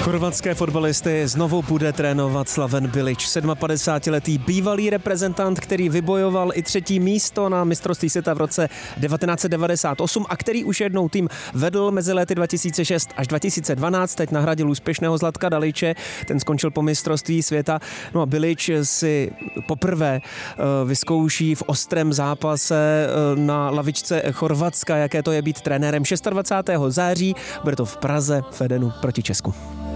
Chorvatské fotbalisty znovu bude trénovat Slaven Bilic, 57letý bývalý reprezentant, který vybojoval i 3. místo na mistrovství světa v roce 1998 a který už jednou tým vedl mezi léty 2006 až 2012, teď nahradil úspěšného Zlatka Daliče, ten skončil po mistrovství světa. No a Bilic si poprvé vyzkouší v ostrém zápase na lavičce Chorvatska, jaké to je být trenérem 26. září, bude to v Praze v Edenu proti Česku.